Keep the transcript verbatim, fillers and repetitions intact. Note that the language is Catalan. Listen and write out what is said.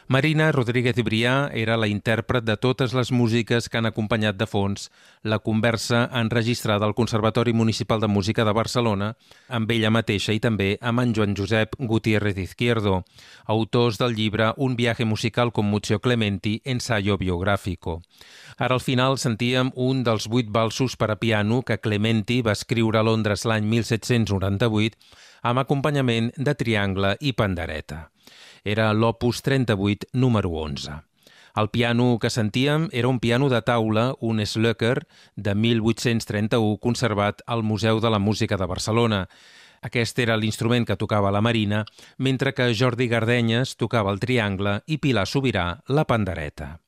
Marina Rodríguez Brià era la intèrpret de totes les músiques que han acompanyat de fons la conversa enregistrada al Conservatori Municipal de Música de Barcelona amb ella mateixa i també amb en Joan Josep Gutiérrez Izquierdo, autors del llibre Un viaje musical con Muzio Clementi, ensayo biográfico. Ara al final sentíem un dels vuit valsos per a piano que Clementi va escriure a Londres l'any mil set-cents noranta-vuit amb acompanyament de triangle i pandereta. Era l'opus trenta-vuit, número onze. El piano que sentíem era un piano de taula, un Slöker, de mil vuit-cents trenta-u, conservat al Museu de la Música de Barcelona. Aquest era l'instrument que tocava la Marina, mentre que Jordi Gardenyes tocava el triangle i Pilar Sobirà la pandereta.